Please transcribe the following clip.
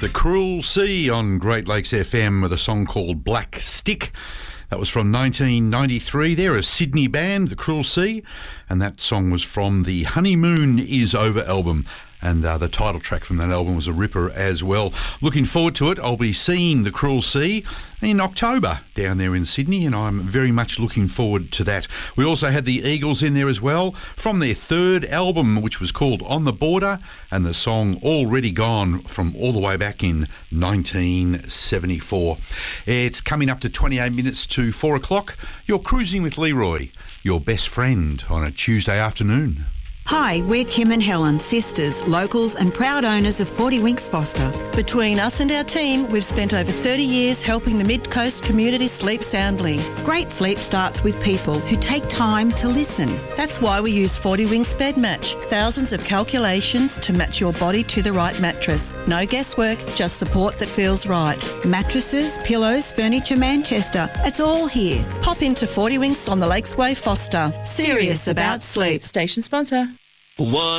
The Cruel Sea on Great Lakes FM with a song called Black Stick. That was from 1993. They're a Sydney band, The Cruel Sea, and that song was from the Honeymoon Is Over album. And the title track from that album was a ripper as well. Looking forward to it. I'll be seeing The Cruel Sea in October down there in Sydney, and I'm very much looking forward to that. We also had the Eagles in there as well from their third album, which was called On the Border, and the song Already Gone from all the way back in 1974. It's coming up to 28 minutes to 4 o'clock. You're cruising with Leroy, your best friend on a Tuesday afternoon. Hi, we're Kim and Helen, sisters, locals and proud owners of 40 Winks Foster. Between us and our team, we've spent over 30 years helping the Mid-Coast community sleep soundly. Great sleep starts with people who take time to listen. That's why we use 40 Winks Bed Match. Thousands of calculations to match your body to the right mattress. No guesswork, just support that feels right. Mattresses, pillows, furniture, Manchester. It's all here. Pop into 40 Winks on the Lakes Way, Foster. Serious about sleep. Station sponsor. One